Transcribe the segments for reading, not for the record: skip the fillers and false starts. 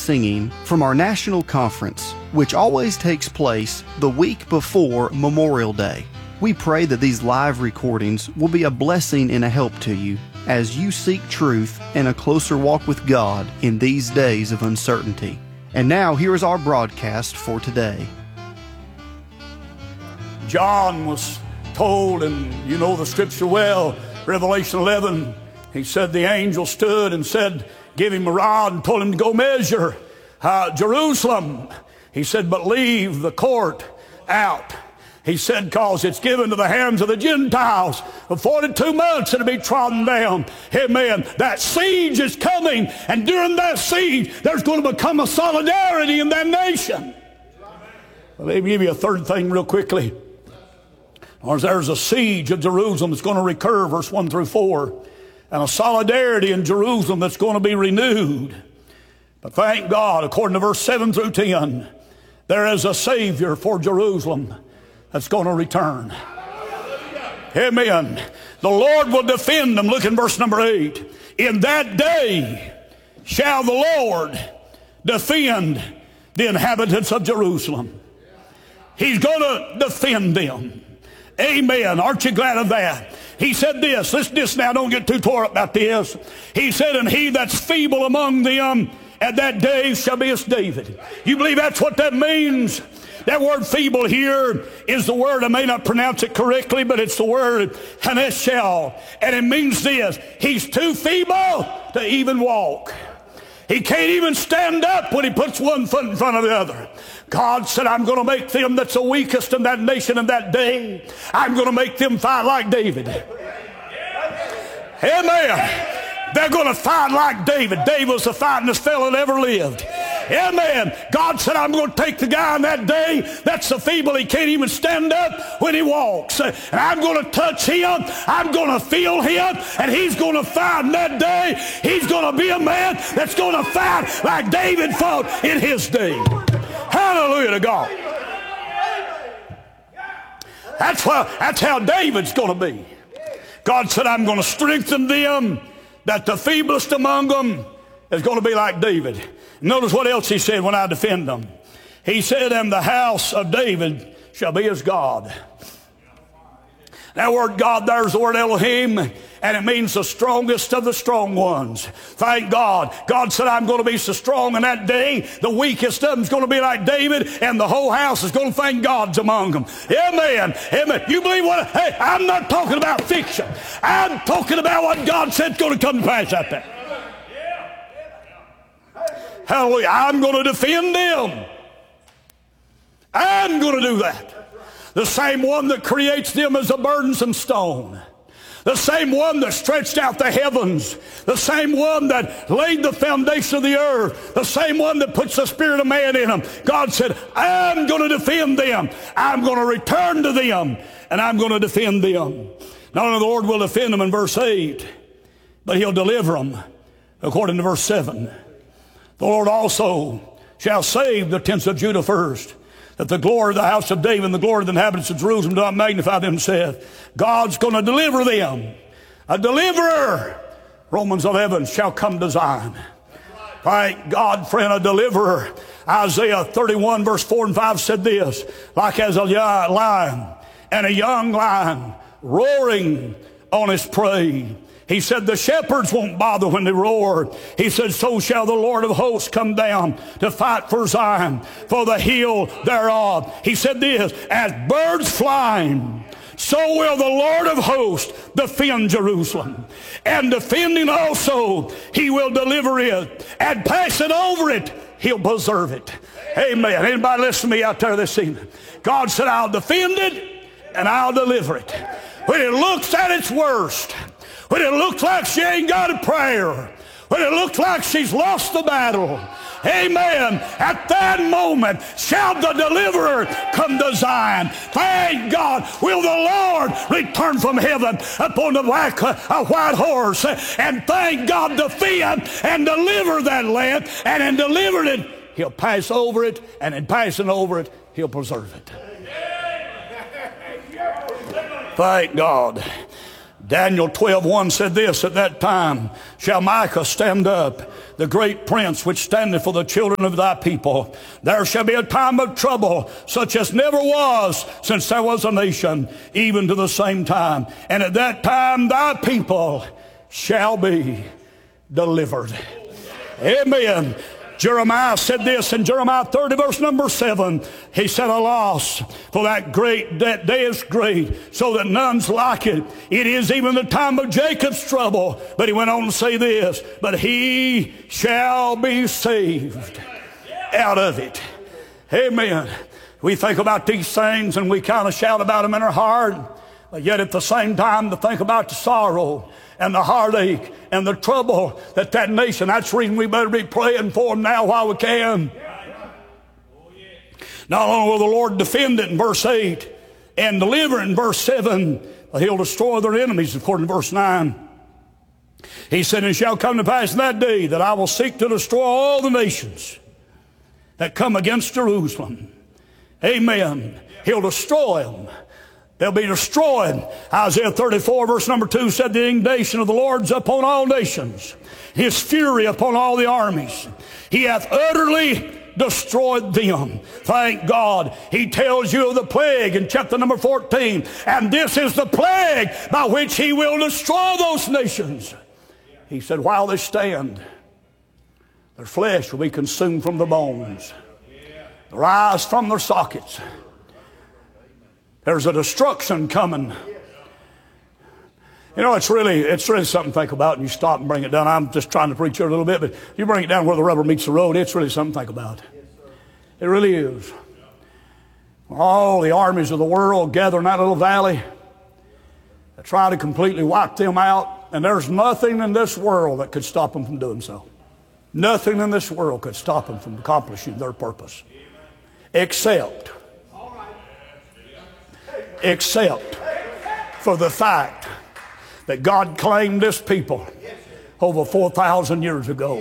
singing from our national conference, which always takes place the week before Memorial Day. We pray that these live recordings will be a blessing and a help to you as you seek truth and a closer walk with God in these days of uncertainty. And now, here is our broadcast for today. John was told, and you know the scripture well, Revelation 11, he said the angel stood and said, give him a rod and told him to go measure Jerusalem. He said, but leave the court out. He said, cause it's given to the hands of the Gentiles. For 42 months it'll be trodden down. Amen. That siege is coming, and during that siege there's going to become a solidarity in that nation. Well, let me give you a third thing real quickly. There's a siege of Jerusalem that's going to recur, verse 1 through 4, and a solidarity in Jerusalem that's going to be renewed. But thank God, according to verse 7 through 10, there is a Savior for Jerusalem that's going to return. Amen. The Lord will defend them. Look in verse number 8. In that day shall the Lord defend the inhabitants of Jerusalem. He's going to defend them. Amen. Aren't you glad of that? He said this. Listen to this now. Don't get too tore up about this. He said, and he that's feeble among them at that day shall be as David. You believe that's what that means? That word feeble here is the word, I may not pronounce it correctly, but it's the word haneshel. And it means this. He's too feeble to even walk. He can't even stand up when he puts one foot in front of the other. God said, I'm going to make them that's the weakest in that nation in that day, I'm going to make them fight like David. Amen. They're going to fight like David. David was the fightingest fellow that ever lived. Amen. God said, I'm going to take the guy in that day that's so feeble he can't even stand up when he walks. And I'm going to touch him. I'm going to feel him. And he's going to fight in that day. He's going to be a man that's going to fight like David fought in his day. Hallelujah to God. That's how David's going to be. God said, I'm going to strengthen them, that the feeblest among them is going to be like David. Notice what else he said when I defend them. He said, and the house of David shall be his God. That word God there is the word Elohim, and it means the strongest of the strong ones. Thank God. God said, I'm going to be so strong in that day, the weakest of them is going to be like David, and the whole house is going to thank God's among them. Amen. Amen. You believe what? Hey, I'm not talking about fiction. I'm talking about what God said is going to come to pass out there. Hallelujah. I'm going to defend them. I'm going to do that. The same one that creates them as a burdensome stone. The same one that stretched out the heavens. The same one that laid the foundation of the earth. The same one that puts the spirit of man in them. God said, I'm going to defend them. I'm going to return to them. And I'm going to defend them. Not only the Lord will defend them in verse 8, but he'll deliver them according to verse 7. The Lord also shall save the tents of Judah first, that the glory of the house of David and the glory of the inhabitants of Jerusalem do not magnify themselves. God's going to deliver them. A deliverer, Romans 11, shall come to Zion. Thank God, friend, a deliverer. Isaiah 31 verse 4 and 5 said this, like as a lion and a young lion roaring on his prey. He said the shepherds won't bother when they roar. He said, so shall the Lord of hosts come down to fight for Zion, for the hill thereof. He said this, as birds flying, so will the Lord of hosts defend Jerusalem. And defending also, he will deliver it. And passing over it, he'll preserve it. Amen. Anybody listen to me out there this evening? God said, I'll defend it and I'll deliver it. When it looks at its worst, when it looks like she ain't got a prayer, when it looks like she's lost the battle, amen, at that moment shall the deliverer come to Zion. Thank God, will the Lord return from heaven upon the black white horse, and thank God defend and deliver that land, and in delivering it he'll pass over it, and in passing over it he'll preserve it. Thank God. Daniel 12:1 said this, at that time shall Micah stand up, the great prince which standeth for the children of thy people. There shall be a time of trouble, such as never was since there was a nation, even to the same time. And at that time thy people shall be delivered. Amen. Jeremiah said this in Jeremiah 30 verse number 7. He said, alas, for that day is great, so that none's like it. It is even the time of Jacob's trouble. But he went on to say this, but he shall be saved out of it. Amen. We think about these things and we kind of shout about them in our heart. But yet at the same time to think about the sorrow and the heartache and the trouble that nation. That's the reason we better be praying for them now while we can. Not only will the Lord defend it in verse 8 and deliver it in verse 7, but he'll destroy their enemies according to verse 9. He said, and it shall come to pass in that day that I will seek to destroy all the nations that come against Jerusalem. Amen. He'll destroy them. They'll be destroyed. Isaiah 34 verse number 2 said, the indignation of the Lord's upon all nations, his fury upon all the armies. He hath utterly destroyed them. Thank God. He tells you of the plague in chapter number 14. And this is the plague by which he will destroy those nations. He said, while they stand, their flesh will be consumed from the bones, their eyes from their sockets. There's a destruction coming. You know, it's really something to think about, and you stop and bring it down. I'm just trying to preach here a little bit, but you bring it down where the rubber meets the road, it's really something to think about. It really is. All the armies of the world gather in that little valley. They try to completely wipe them out, and there's nothing in this world that could stop them from doing so. Nothing in this world could stop them from accomplishing their purpose. Except for the fact that God claimed this people over 4,000 years ago.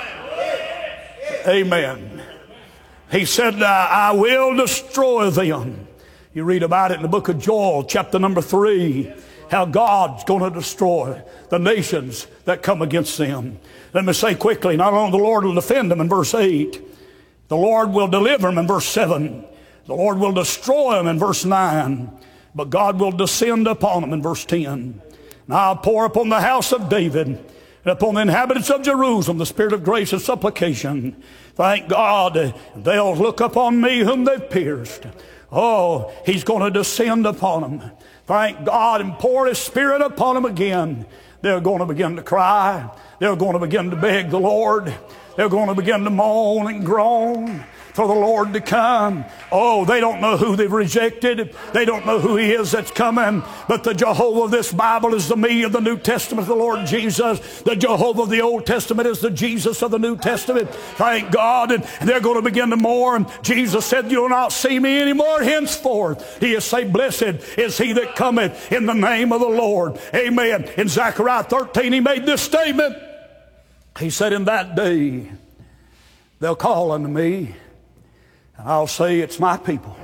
Amen. He said, I will destroy them. You read about it in the book of Joel, chapter number 3, how God's going to destroy the nations that come against them. Let me say quickly, not only the Lord will defend them in verse 8, the Lord will deliver them in verse 7. The Lord will destroy them in verse 9, but God will descend upon them in verse 10. And I'll pour upon the house of David and upon the inhabitants of Jerusalem the spirit of grace and supplication. Thank God, they'll look upon me whom they've pierced. Oh, he's going to descend upon them. Thank God, and pour his spirit upon them again. They're going to begin to cry. They're going to begin to beg the Lord. They're going to begin to moan and groan for the Lord to come. Oh, they don't know who they've rejected. They don't know who he is that's coming. But the Jehovah of this Bible is the me of the New Testament, the Lord Jesus. The Jehovah of the Old Testament is the Jesus of the New Testament. Thank God. And they're going to begin to mourn. Jesus said, you'll not see me anymore henceforth. He is say, blessed is he that cometh in the name of the Lord. Amen. In Zechariah 13, he made this statement. He said, in that day, they'll call unto me, and I'll say, it's my people.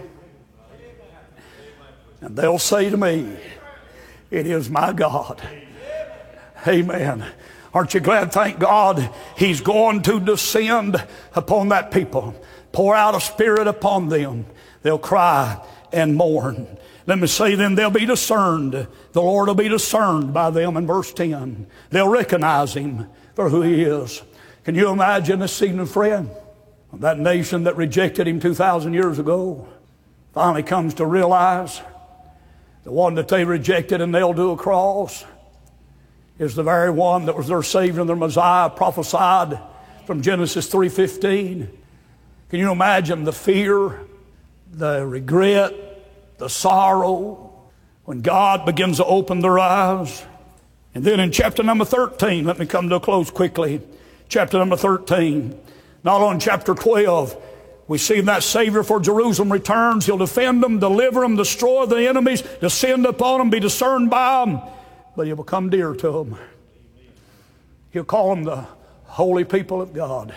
And they'll say to me, it is my God. Amen. Aren't you glad? Thank God he's going to descend upon that people. Pour out a spirit upon them. They'll cry and mourn. Let me say then, they'll be discerned. The Lord will be discerned by them in verse 10. They'll recognize him for who he is. Can you imagine this evening, friend? That nation that rejected him 2,000 years ago finally comes to realize the one that they rejected and nailed to a cross is the very one that was their Savior and their Messiah, prophesied from Genesis 3:15. Can you imagine the fear, the regret, the sorrow when God begins to open their eyes? And then in chapter number 13, let me come to a close quickly. Chapter number 13. Not on chapter 12, we see that Savior for Jerusalem returns. He'll defend them, deliver them, destroy the enemies, descend upon them, be discerned by them. But he will come dear to them. He'll call them the holy people of God.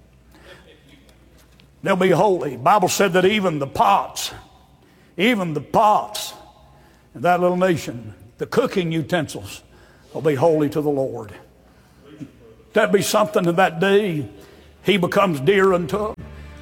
They'll be holy. The Bible said that even the pots in that little nation, the cooking utensils, will be holy to the Lord. That be something in that day. He becomes dear unto us.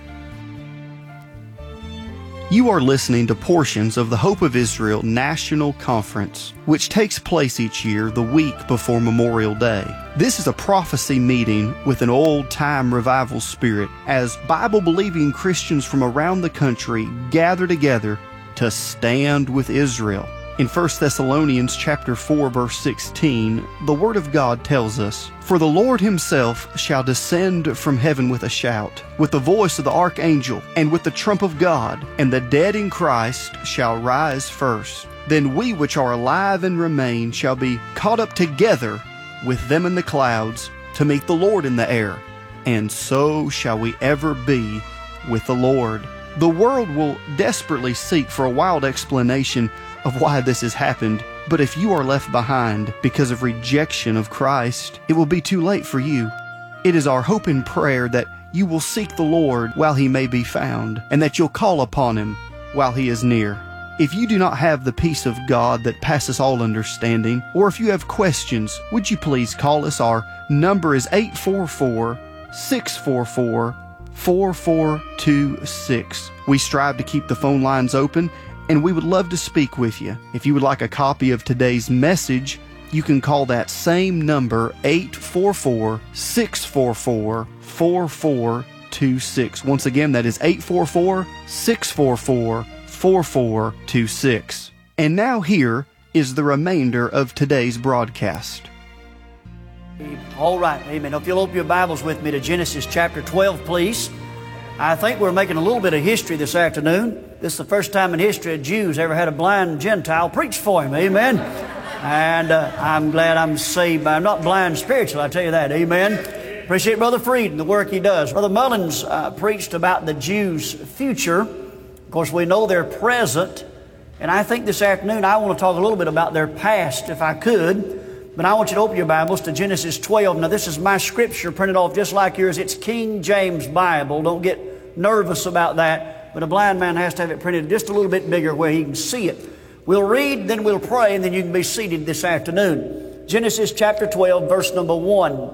You are listening to portions of the Hope of Israel National Conference, which takes place each year the week before Memorial Day. This is a prophecy meeting with an old-time revival spirit as Bible-believing Christians from around the country gather together to stand with Israel. In 1 Thessalonians chapter 4, verse 16, the Word of God tells us, "For the Lord himself shall descend from heaven with a shout, with the voice of the archangel, and with the trump of God, and the dead in Christ shall rise first. Then we which are alive and remain shall be caught up together with them in the clouds to meet the Lord in the air, and so shall we ever be with the Lord." The world will desperately seek for a wild explanation of why this has happened, but if you are left behind because of rejection of Christ, it will be too late for you. It is our hope and prayer that you will seek the Lord while he may be found, and that you'll call upon him while he is near. If you do not have the peace of God that passes all understanding, or if you have questions, would you please call us? Our number is 844-644-4426. We strive to keep the phone lines open, and we would love to speak with you. If you would like a copy of today's message, you can call that same number, 844-644-4426. Once again, that is 844-644-4426. And now here is the remainder of today's broadcast. All right, amen. If you'll open your Bibles with me to Genesis chapter 12, please. I think we're making a little bit of history this afternoon. This is the first time in history a Jew's ever had a blind Gentile preach for him, amen. And I'm glad I'm saved by, I'm not blind spiritually, I tell you that, amen. Appreciate Brother Freed and the work he does. Brother Mullins preached about the Jews' future. Of course, we know their present. And I think this afternoon I want to talk a little bit about their past, if I could. But I want you to open your Bibles to Genesis 12. Now, this is my scripture printed off just like yours. It's King James Bible. Don't get nervous about that. But a blind man has to have it printed just a little bit bigger where he can see it. We'll read, then we'll pray, and then you can be seated this afternoon. Genesis chapter 12, verse number 1.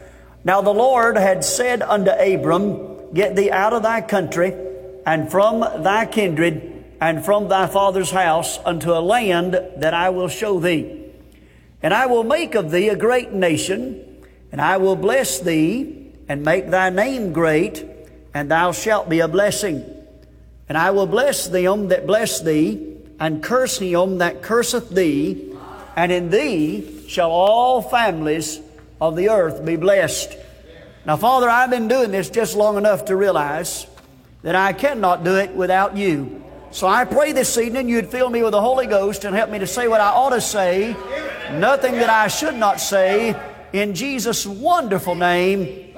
Now the Lord had said unto Abram, Get thee out of thy country, and from thy kindred, and from thy father's house, unto a land that I will show thee. And I will make of thee a great nation, and I will bless thee, and make thy name great, and thou shalt be a blessing. And I will bless them that bless thee, and curse him that curseth thee, and in thee shall all families of the earth be blessed. Now, Father, I've been doing this just long enough to realize that I cannot do it without you. So I pray this evening you'd fill me with the Holy Ghost and help me to say what I ought to say, nothing that I should not say, in Jesus' wonderful name,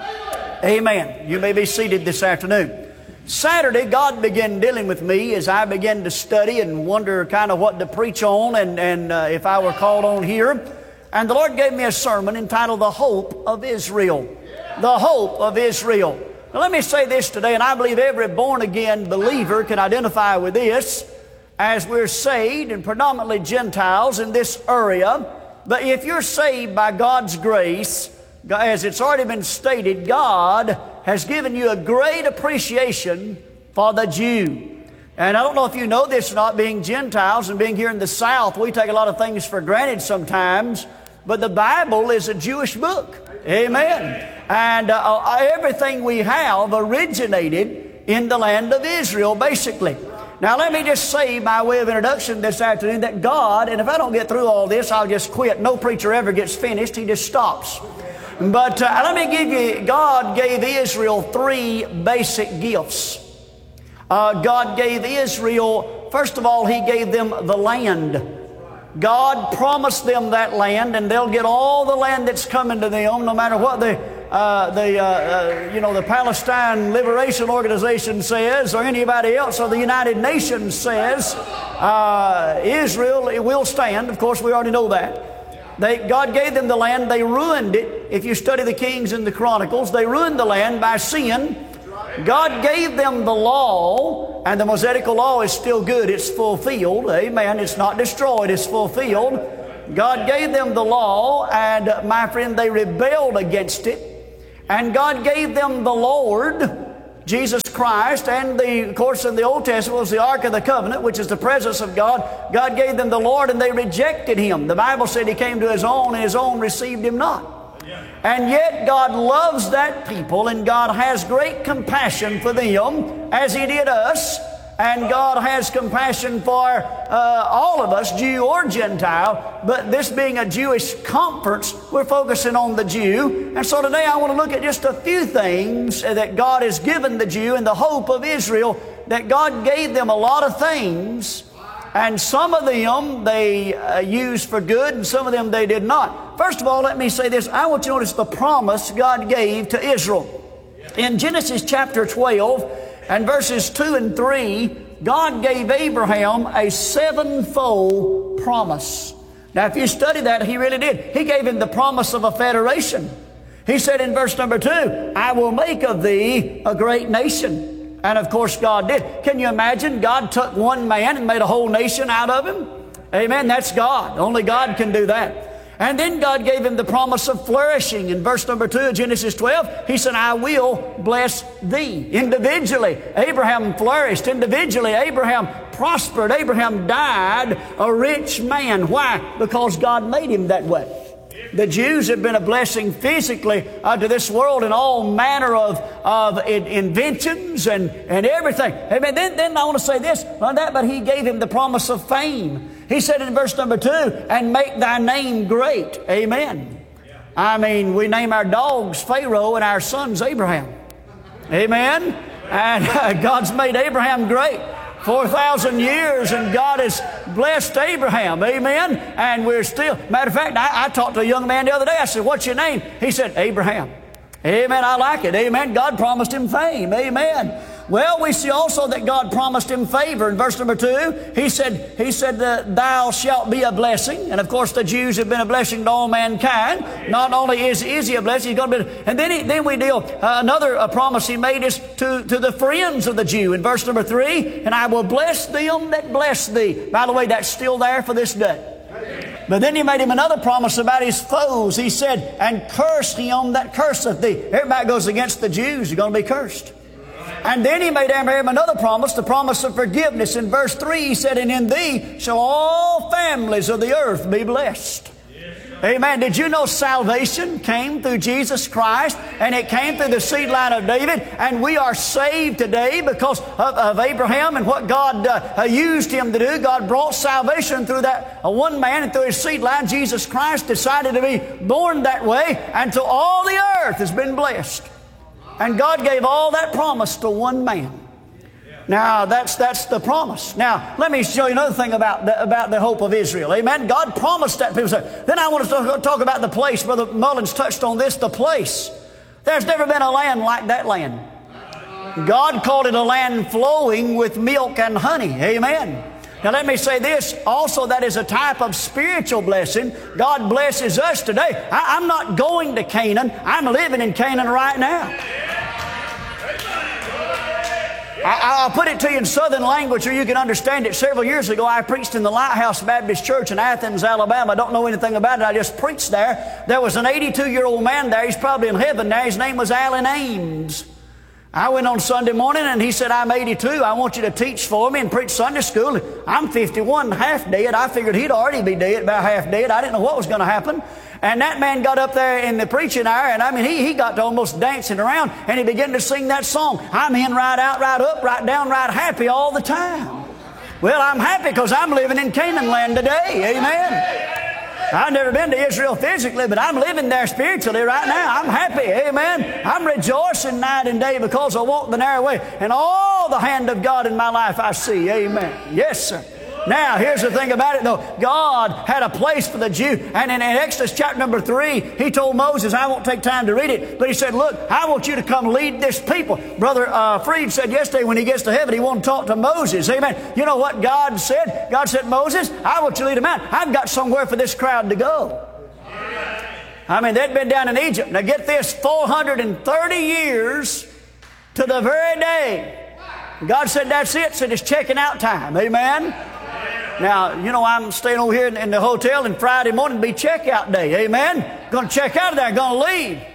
amen. You may be seated this afternoon. Saturday, God began dealing with me as I began to study and wonder kind of what to preach on and if I were called on here. And the Lord gave me a sermon entitled The Hope of Israel. The Hope of Israel. Now let me say this today, and I believe every born-again believer can identify with this, as we're saved, and predominantly Gentiles in this area. But if you're saved by God's grace, as it's already been stated, God has given you a great appreciation for the Jew. And I don't know if you know this or not, being Gentiles and being here in the South, we take a lot of things for granted sometimes, but the Bible is a Jewish book. Amen. And everything we have originated in the land of Israel, basically. Now, let me just say by way of introduction this afternoon that God, and if I don't get through all this, I'll just quit. No preacher ever gets finished. He just stops. But let me give you, God gave Israel three basic gifts. God gave Israel, first of all, He gave them the land. God promised them that land, and they'll get all the land that's coming to them, no matter what the Palestine Liberation Organization says, or anybody else, or the United Nations says. Israel, it will stand. Of course, we already know that. God gave them the land. They ruined it. If you study the Kings and the Chronicles, they ruined the land by sin. God gave them the law, and the Mosaical law is still good. It's fulfilled. Amen. It's not destroyed. It's fulfilled. God gave them the law, and my friend, they rebelled against it. And God gave them the Lord, Jesus Christ, and of course in the Old Testament was the Ark of the Covenant, which is the presence of God. God gave them the Lord, and they rejected Him. The Bible said He came to His own, and His own received Him not. And yet God loves that people, and God has great compassion for them, as He did us. And God has compassion for all of us, Jew or Gentile. But this being a Jewish conference, we're focusing on the Jew. And so today I want to look at just a few things that God has given the Jew and the hope of Israel, that God gave them a lot of things. And some of them they used for good, and some of them they did not. First of all, let me say this. I want you to notice the promise God gave to Israel. In Genesis chapter 12, and verses 2 and 3, God gave Abraham a sevenfold promise. Now, if you study that, He really did. He gave him the promise of a federation. He said in verse number 2, I will make of thee a great nation. And of course, God did. Can you imagine? God took one man and made a whole nation out of him. Amen. That's God. Only God can do that. And then God gave him the promise of flourishing. In verse number 2 of Genesis 12, He said, I will bless thee. Individually, Abraham flourished. Individually, Abraham prospered. Abraham died a rich man. Why? Because God made him that way. The Jews have been a blessing physically to this world in all manner of inventions and everything. Amen. Then I want to say this on that, but He gave him the promise of fame. He said in verse number 2, and make thy name great. Amen. I mean, we name our dogs Pharaoh and our sons Abraham. Amen. And God's made Abraham great. 4,000 years, and God has blessed Abraham. Amen. And we're still, matter of fact, I talked to a young man the other day. I said, what's your name? He said, Abraham. Amen. I like it. Amen. God promised him fame. Amen. Well, we see also that God promised him favor. In verse number 2, He said, thou shalt be a blessing. And of course, the Jews have been a blessing to all mankind. Not only is He a blessing, He's going to be. And then we deal, another promise He made is to the friends of the Jew. In verse number 3, and I will bless them that bless thee. By the way, that's still there for this day. But then He made him another promise about his foes. He said, and curse him that curseth thee. Everybody goes against the Jews, you're going to be cursed. And then He made Abraham another promise, the promise of forgiveness. In verse 3, He said, and in thee shall all families of the earth be blessed. Amen. Did you know salvation came through Jesus Christ, and it came through the seed line of David, and we are saved today because of Abraham and what God used him to do. God brought salvation through that one man, and through his seed line, Jesus Christ decided to be born that way, and to all the earth has been blessed. And God gave all that promise to one man. Now, that's the promise. Now, let me show you another thing about the hope of Israel. Amen. God promised that. People say, then I want to talk about the place. Brother Mullins touched on this, the place. There's never been a land like that land. God called it a land flowing with milk and honey. Amen. Now, let me say this. Also, that is a type of spiritual blessing. God blesses us today. I'm not going to Canaan. I'm living in Canaan right now. I'll put it to you in southern language so you can understand it. Several years ago, I preached in the Lighthouse Baptist Church in Athens, Alabama. I don't know anything about it. I just preached there. There was an 82-year-old man there. He's probably in heaven now. His name was Alan Ames. I went on Sunday morning, and he said, I'm 82. I want you to teach for me and preach Sunday school. I'm 51, half dead. I figured he'd already be dead, about half dead. I didn't know what was going to happen. And that man got up there in the preaching hour, and I mean, he got to almost dancing around, and he began to sing that song. I'm in, right out, right up, right down, right happy all the time. Well, I'm happy because I'm living in Canaan land today. Amen. I've never been to Israel physically, but I'm living there spiritually right now. I'm happy. Amen. I'm rejoicing night and day because I walk the narrow way, and all the hand of God in my life I see. Amen. Yes, sir. Now, here's the thing about it, though. God had a place for the Jew. And in Exodus chapter number 3, He told Moses, I won't take time to read it, but He said, look, I want you to come lead this people. Brother Freed said yesterday when he gets to heaven, he wants to talk to Moses. Amen. You know what God said? God said, Moses, I want you to lead them out. I've got somewhere for this crowd to go. I mean, they'd been down in Egypt. Now, get this, 430 years to the very day. God said, that's it. Said it's checking out time. Amen. Now, you know, I'm staying over here in the hotel, and Friday morning will be checkout day. Amen. Going to check out of there. Going to leave.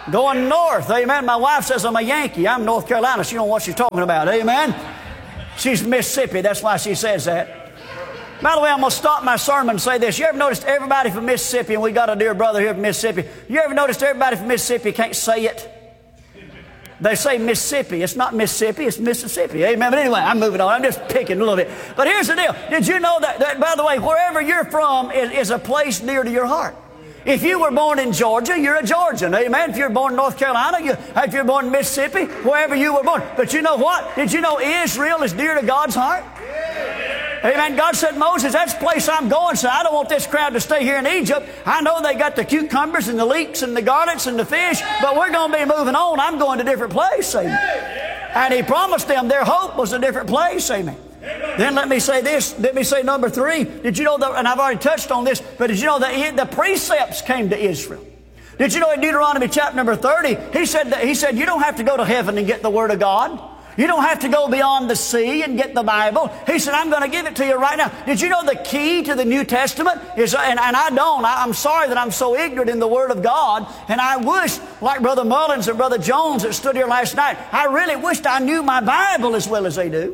Going north, amen. My wife says I'm a Yankee. I'm North Carolina. She don't know what she's talking about, amen. She's Mississippi. That's why she says that. By the way, I'm going to stop my sermon and say this. You ever noticed everybody from Mississippi, and we got a dear brother here from Mississippi, you ever noticed everybody from Mississippi can't say it? They say Mississippi. It's not Mississippi, it's Mississippi. Amen. But anyway, I'm moving on. I'm just picking a little bit. But here's the deal. Did you know that by the way, wherever you're from is a place near to your heart? If you were born in Georgia, you're a Georgian. Amen. If you're born in North Carolina, if you're born in Mississippi, wherever you were born. But you know what? Did you know Israel is dear to God's heart? Amen. God said, Moses, that's the place I'm going, so I don't want this crowd to stay here in Egypt. I know they got the cucumbers and the leeks and the garnets and the fish, but we're going to be moving on. I'm going to a different place. Amen. And He promised them their hope was a different place. Amen. Then let me say this. Let me say number 3. Did you know that, and I've already touched on this, but did you know that the precepts came to Israel? Did you know in Deuteronomy chapter number 30, He said, you don't have to go to heaven and get the Word of God. You don't have to go beyond the sea and get the Bible. He said, I'm going to give it to you right now. Did you know the key to the New Testament is, and I'm sorry that I'm so ignorant in the Word of God, and I wish, like Brother Mullins and Brother Jones that stood here last night, I really wished I knew my Bible as well as they do.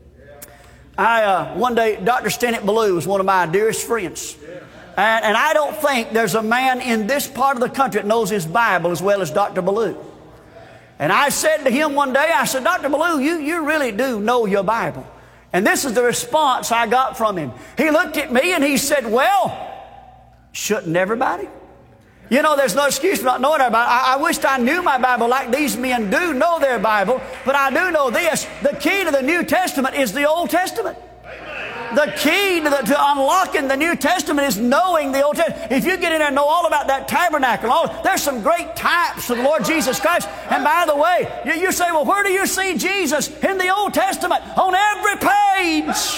One day, Dr. Stennett Ballou was one of my dearest friends. And I don't think there's a man in this part of the country that knows his Bible as well as Dr. Ballou. And I said to him one day, I said, Dr. Ballou, you really do know your Bible. And this is the response I got from him. He looked at me and he said, well, shouldn't everybody? You know, there's no excuse for not knowing our Bible. I wished I knew my Bible like these men do know their Bible, but I do know this. The key to the New Testament is the Old Testament. The key to unlocking the New Testament is knowing the Old Testament. If you get in there and know all about that tabernacle, there's some great types of the Lord Jesus Christ. And by the way, you say, well, where do you see Jesus in the Old Testament? On every page.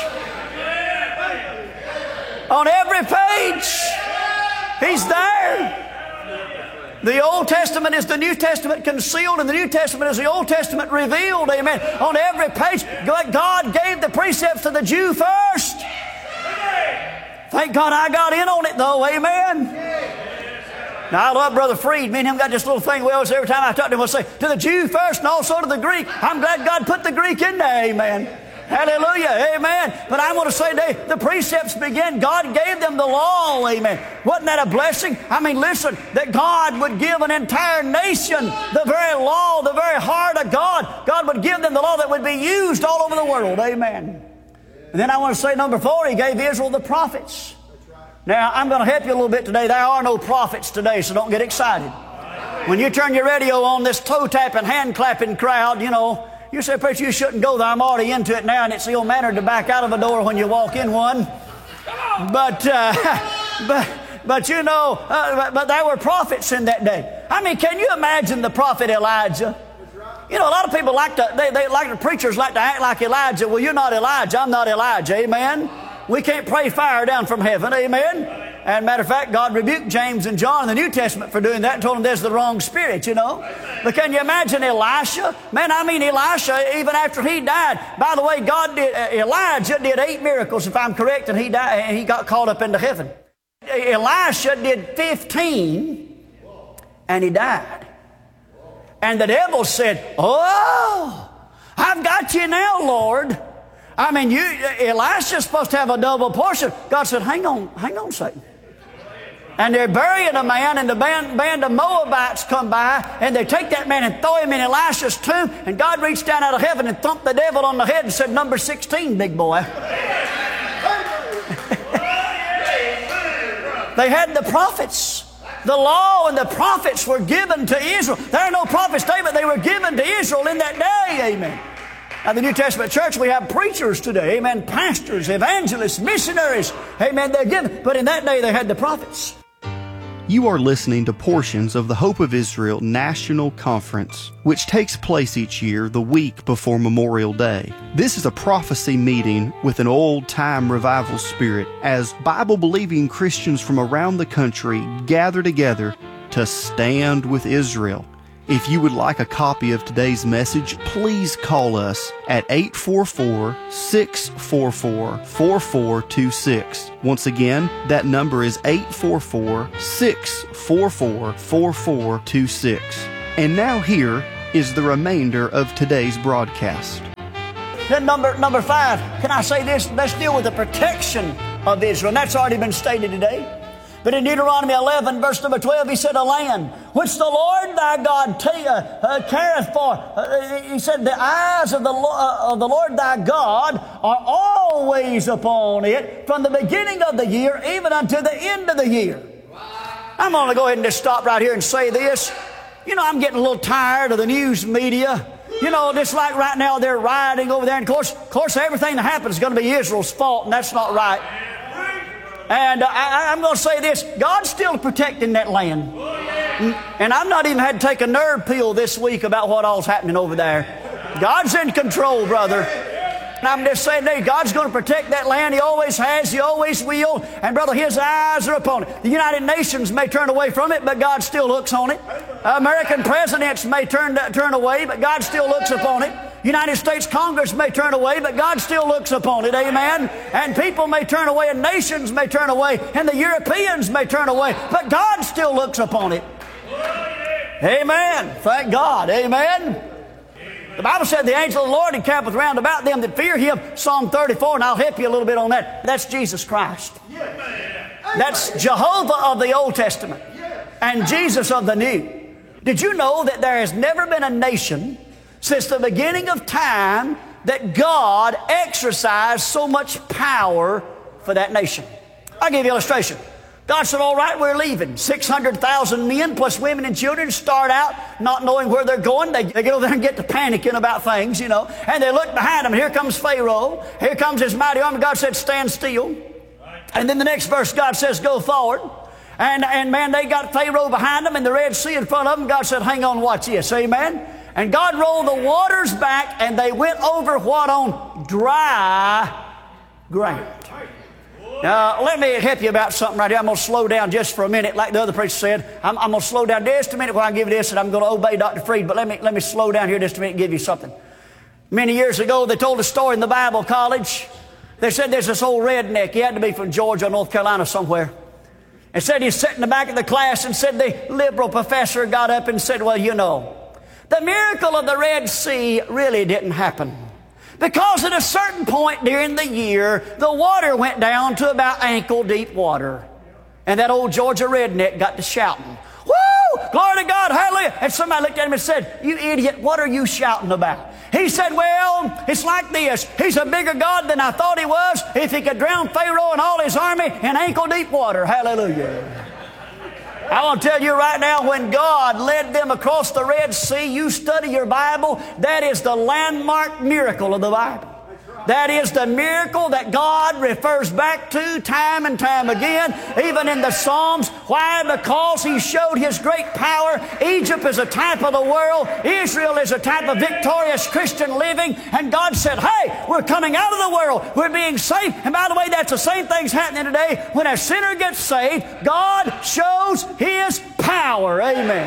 On every page. He's there. The Old Testament is the New Testament concealed, and the New Testament is the Old Testament revealed. Amen. On every page, God gave the precepts to the Jew first. Thank God I got in on it, though. Amen. Now, I love Brother Freed. Me and him got this little thing we always, every time I talk to him, we'll say, to the Jew first and also to the Greek. I'm glad God put the Greek in there. Amen. Hallelujah, amen. But I want to say the precepts begin. God gave them the law, amen. Wasn't that a blessing? I mean, listen, that God would give an entire nation the very law, the very heart of God. God would give them the law that would be used all over the world, amen. And then I want to say number 4, He gave Israel the prophets. Now, I'm going to help you a little bit today. There are no prophets today, so don't get excited. When you turn your radio on, this toe-tapping, hand-clapping crowd, you know, you say, preacher, you shouldn't go there. I'm already into it now, and it's ill mannered to back out of a door when you walk in one. But you know, but there were prophets in that day. I mean, can you imagine the prophet Elijah? You know, a lot of people preachers like to act like Elijah. Well, you're not Elijah. I'm not Elijah. Amen. We can't pray fire down from heaven. Amen. And matter of fact, God rebuked James and John in the New Testament for doing that and told them there's the wrong spirit, you know. But can you imagine Elisha? Man, I mean Elisha, even after he died. By the way, Elijah did 8 miracles, if I'm correct, and he died, and he got caught up into heaven. Elisha did 15, and he died. And the devil said, oh, I've got you now, Lord. I mean, Elisha's supposed to have a double portion. God said, hang on, Satan. And they're burying a man, and the band of Moabites come by, and they take that man and throw him in Elisha's tomb, and God reached down out of heaven and thumped the devil on the head and said, number 16, big boy. They had the prophets. The law and the prophets were given to Israel. There are no prophets today, but they were given to Israel in that day. Amen. Now, the New Testament church, we have preachers today. Amen. Pastors, evangelists, missionaries. Amen. They're given. But in that day, they had the prophets. You are listening to portions of the Hope of Israel National Conference, which takes place each year the week before Memorial Day. This is a prophecy meeting with an old-time revival spirit as Bible-believing Christians from around the country gather together to stand with Israel. If you would like a copy of today's message, please call us at 844-644-4426. Once again, that number is 844-644-4426. And now here is the remainder of today's broadcast. Then number 5, can I say this? Let's deal with the protection of Israel. And that's already been stated today. But in Deuteronomy 11, verse number 12, he said, a land which the Lord thy God careth for. He said, the eyes of the Lord thy God are always upon it, from the beginning of the year even unto the end of the year. I'm going to go ahead and just stop right here and say this. You know, I'm getting a little tired of the news media. You know, just like right now they're rioting over there. And of course, everything that happens is going to be Israel's fault, and that's not right. And I'm going to say this. God's still protecting that land. And I've not even had to take a nerve pill this week about what all's happening over there. God's in control, brother. And I'm just saying, hey, God's going to protect that land. He always has. He always will. And, brother, His eyes are upon it. The United Nations may turn away from it, but God still looks on it. American presidents may turn away, but God still looks upon it. United States Congress may turn away, but God still looks upon it. Amen. And people may turn away, and nations may turn away, and the Europeans may turn away, but God still looks upon it. Amen. Thank God. Amen. The Bible said the angel of the Lord encampeth round about them that fear Him. Psalm 34, and I'll help you a little bit on that. That's Jesus Christ. That's Jehovah of the Old Testament and Jesus of the New. Did you know that there has never been a nation since the beginning of time that God exercised so much power for that nation? I'll give you an illustration. God said, all right, we're leaving. 600,000 men plus women and children start out not knowing where they're going. They get over there and get to panicking about things, you know. And they look behind them. Here comes Pharaoh. Here comes his mighty army. God said, stand still. And then the next verse, God says, go forward. And man, they got Pharaoh behind them and the Red Sea in front of them. God said, hang on, watch this. Amen. And God rolled the waters back and they went over what on dry ground. Now, let me help you about something right here. I'm going to slow down just for a minute, like the other preacher said. I'm going to slow down just a minute when I give you this, and I'm going to obey Dr. Freed. But let me slow down here just a minute and give you something. Many years ago, they told a story in the Bible college. They said there's this old redneck. He had to be from Georgia or North Carolina somewhere. And said he's sitting in the back of the class, and said the liberal professor got up and said, well, you know, the miracle of the Red Sea really didn't happen. Because at a certain point during the year, the water went down to about ankle-deep water. And that old Georgia redneck got to shouting, woo! Glory to God, hallelujah! And somebody looked at him and said, you idiot, what are you shouting about? He said, well, it's like this. He's a bigger God than I thought He was if He could drown Pharaoh and all his army in ankle-deep water. Hallelujah. I want to tell you right now, when God led them across the Red Sea, you study your Bible, that is the landmark miracle of the Bible. That is the miracle that God refers back to time and time again, even in the Psalms. Why? Because He showed His great power. Egypt is a type of the world. Israel is a type of victorious Christian living. And God said, hey, we're coming out of the world. We're being saved. And by the way, that's the same thing's happening today. When a sinner gets saved, God shows His power. Amen.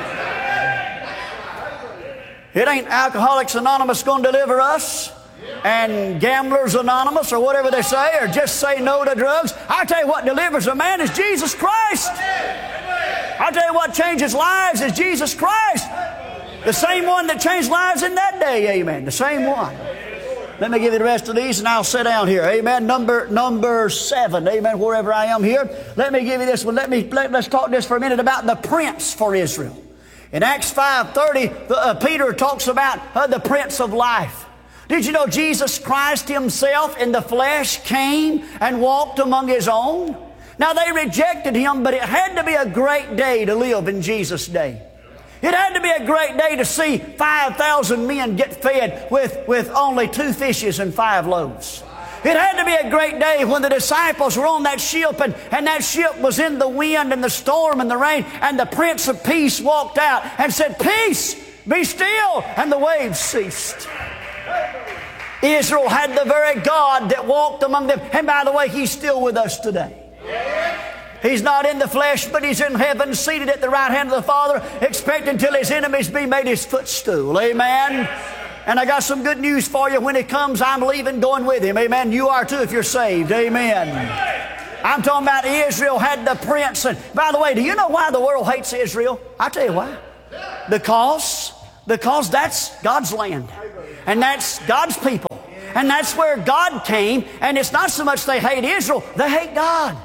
It ain't Alcoholics Anonymous going to deliver us, and Gamblers Anonymous, or whatever they say, or just say no to drugs. I tell you what delivers a man is Jesus Christ. I tell you what changes lives is Jesus Christ. The same one that changed lives in that day, amen. The same one. Let me give you the rest of these and I'll sit down here. Amen. Number 7. Amen. Wherever I am here. Let me give you this one. Let's talk just for a minute about the prince for Israel. In Acts 5:30, Peter talks about the Prince of Life. Did you know Jesus Christ Himself in the flesh came and walked among His own? Now they rejected Him, but it had to be a great day to live in Jesus' day. It had to be a great day to see 5,000 men get fed with only 2 fishes and 5 loaves. It had to be a great day when the disciples were on that ship and that ship was in the wind and the storm and the rain, and the Prince of Peace walked out and said, peace, be still, and the waves ceased. Israel had the very God that walked among them. And by the way, He's still with us today. He's not in the flesh, but He's in heaven, seated at the right hand of the Father, expecting till His enemies be made His footstool. Amen. And I got some good news for you. When He comes, I'm leaving, going with Him. Amen. You are too if you're saved. Amen. I'm talking about Israel had the prince. And by the way, do you know why the world hates Israel? I'll tell you why. Because that's God's land. And that's God's people. And that's where God came. And it's not so much they hate Israel, they hate God.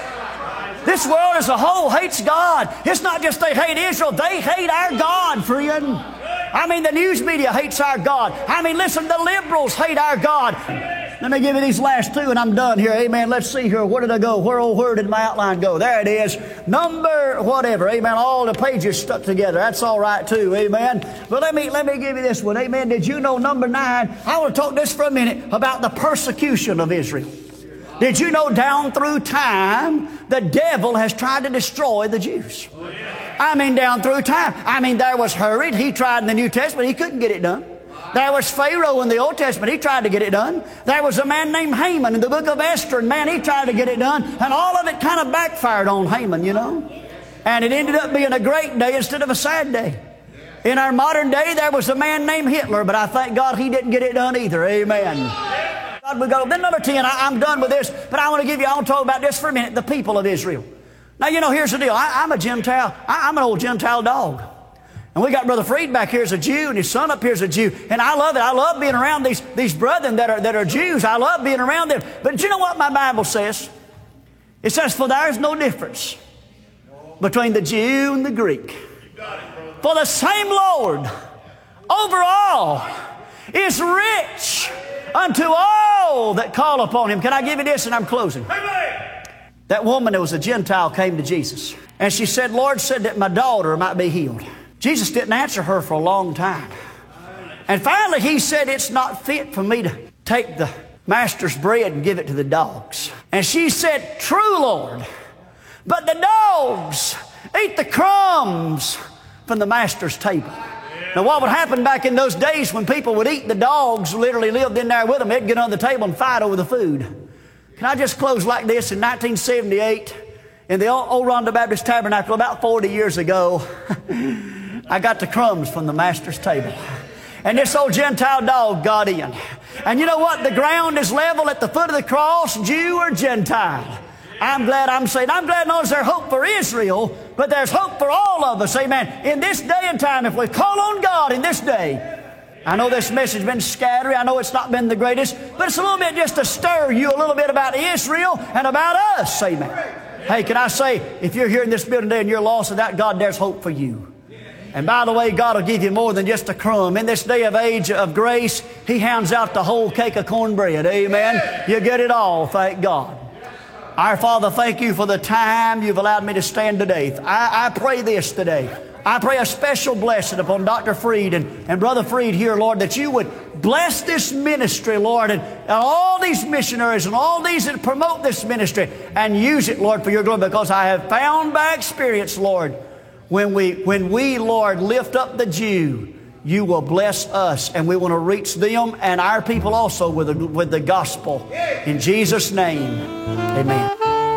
This world as a whole hates God. It's not just they hate Israel, they hate our God, friend. I mean, the news media hates our God. I mean, listen, the liberals hate our God. Let me give you these last two and I'm done here. Amen. Let's see here. Where did I go? Where did my outline go? There it is. Number whatever. Amen. All the pages stuck together. That's all right too. Amen. But let me give you this one. Amen. Did you know number 9? I want to talk this for a minute about the persecution of Israel. Did you know down through time, the devil has tried to destroy the Jews? I mean, down through time. I mean, there was Herod. He tried in the New Testament. He couldn't get it done. There was Pharaoh in the Old Testament. He tried to get it done. There was a man named Haman in the book of Esther. And man, he tried to get it done. And all of it kind of backfired on Haman, you know. And it ended up being a great day instead of a sad day. In our modern day, there was a man named Hitler. But I thank God he didn't get it done either. Amen. God, we go. Then number 10, I'm done with this. But I want to talk about this for a minute. The people of Israel. Now, you know, here's the deal. I'm a Gentile. I'm an old Gentile dog. And we got Brother Freed back here as a Jew, and his son up here is a Jew. And I love it. I love being around these brethren that are Jews. I love being around them. But you know what my Bible says? It says, for there is no difference between the Jew and the Greek. For the same Lord over all is rich unto all that call upon Him. Can I give you this? And I'm closing. That woman that was a Gentile came to Jesus. And she said, Lord said that my daughter might be healed. Jesus didn't answer her for a long time. And finally He said, it's not fit for me to take the master's bread and give it to the dogs. And she said, true, Lord, but the dogs eat the crumbs from the master's table. Now what would happen back in those days when people would eat, the dogs literally lived in there with them. They'd get on the table and fight over the food. Can I just close like this? In 1978, in the old Ronda Baptist Tabernacle, about 40 years ago, I got the crumbs from the master's table. And this old Gentile dog got in. And you know what? The ground is level at the foot of the cross, Jew or Gentile. I'm glad I'm saved. I'm glad not only is there hope for Israel, but there's hope for all of us. Amen. In this day and time, if we call on God in this day, I know this message has been scattering. I know it's not been the greatest, but it's a little bit just to stir you a little bit about Israel and about us. Amen. Hey, can I say, if you're here in this building today and you're lost without God, there's hope for you. And by the way, God will give you more than just a crumb. In this day of age of grace, He hands out the whole cake of cornbread. Amen. You get it all, thank God. Our Father, thank You for the time You've allowed me to stand today. I pray this today. I pray a special blessing upon Dr. Freed and Brother Freed here, Lord, that You would bless this ministry, Lord, and all these missionaries and all these that promote this ministry, and use it, Lord, for Your glory, because I have found by experience, Lord, when we, Lord, lift up the Jew, You will bless us, and we want to reach them and our people also with the gospel. In Jesus' name, amen.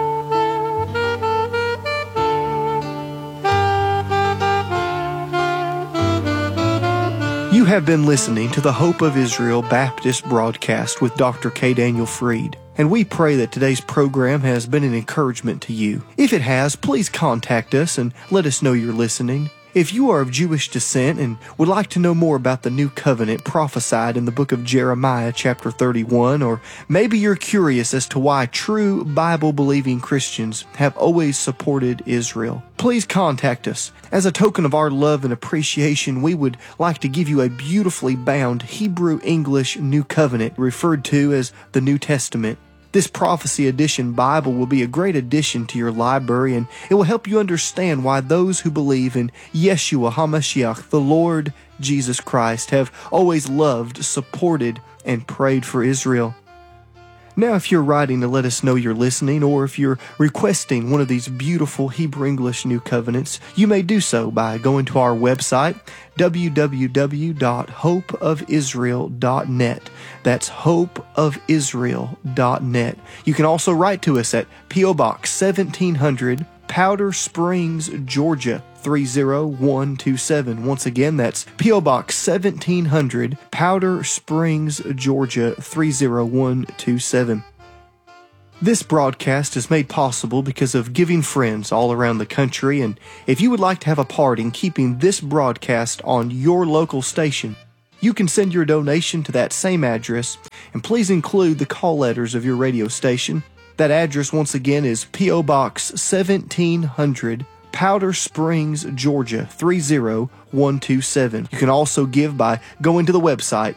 You have been listening to the Hope of Israel Baptist broadcast with Dr. K. Daniel Freed, and we pray that today's program has been an encouragement to you. If it has, please contact us and let us know you're listening. If you are of Jewish descent and would like to know more about the new covenant prophesied in the book of Jeremiah chapter 31, or maybe you're curious as to why true Bible-believing Christians have always supported Israel, please contact us. As a token of our love and appreciation, we would like to give you a beautifully bound Hebrew-English New Covenant referred to as the New Testament. This Prophecy Edition Bible will be a great addition to your library, and it will help you understand why those who believe in Yeshua HaMashiach, the Lord Jesus Christ, have always loved, supported, and prayed for Israel. Now, if you're writing to let us know you're listening, or if you're requesting one of these beautiful Hebrew-English New Covenants, you may do so by going to our website, www.hopeofisrael.net. That's hopeofisrael.net. You can also write to us at P.O. Box 1700, Powder Springs, Georgia 30127. Once again, that's P.O. Box 1700, Powder Springs, Georgia 30127. This broadcast is made possible because of giving friends all around the country, and if you would like to have a part in keeping this broadcast on your local station, you can send your donation to that same address, and please include the call letters of your radio station. That address once again is P.O. Box 1700, Powder Springs, Georgia 30127. You can also give by going to the website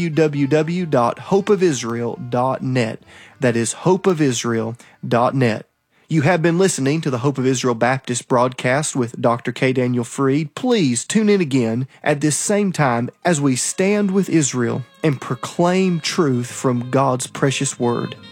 www.hopeofisrael.net. That is hopeofisrael.net. You have been listening to the Hope of Israel Baptist broadcast with Dr. K. Daniel Freed. Please tune in again at this same time as we stand with Israel and proclaim truth from God's precious Word.